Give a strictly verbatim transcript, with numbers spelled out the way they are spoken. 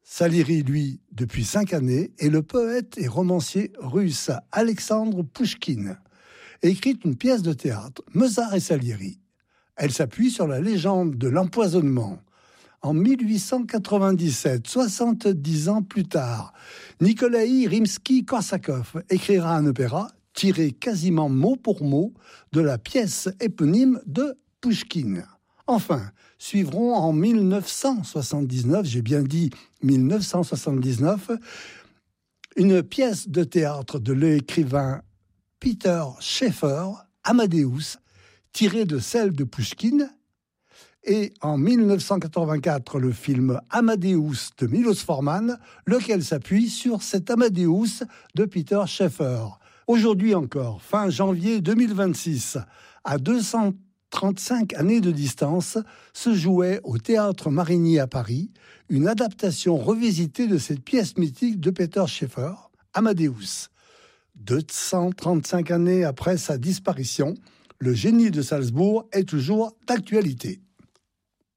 Salieri, lui, depuis cinq années, est le poète et romancier russe Alexandre Pouchkine. Écrit une pièce de théâtre, Mozart et Salieri. Elle s'appuie sur la légende de l'empoisonnement. En mille huit cent quatre-vingt-dix-sept, soixante-dix ans plus tard, Nikolaï Rimsky-Korsakov écrira un opéra tiré quasiment mot pour mot de la pièce éponyme de Pouchkine. Enfin, suivront en mille neuf cent soixante-dix-neuf, j'ai bien dit mille neuf cent soixante-dix-neuf, une pièce de théâtre de l'écrivain Peter Shaffer, Amadeus, tirée de celle de Pouchkine, et en mille neuf cent quatre-vingt-quatre, le film Amadeus de Milos Forman, lequel s'appuie sur cet Amadeus de Peter Shaffer. Aujourd'hui encore, fin janvier deux mille vingt-six, à deux cent trente-cinq années de distance, se jouait au Théâtre Marigny à Paris une adaptation revisitée de cette pièce mythique de Peter Shaffer, Amadeus. deux cent trente-cinq années après sa disparition, le génie de Salzbourg est toujours d'actualité.